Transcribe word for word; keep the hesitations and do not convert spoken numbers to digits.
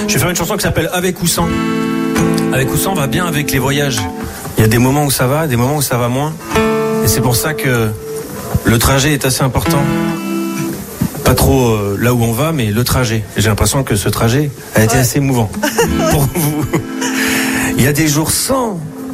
Je vais faire une chanson qui s'appelle Avec ou sans. Avec ou sans va bien avec les voyages. Il y a des moments où ça va, des moments où ça va moins. Et c'est pour ça que le trajet est assez important. Pas trop euh, là où on va, mais le trajet. Et j'ai l'impression que ce trajet a été ouais. assez émouvant pour vous. Il y a des jours sans...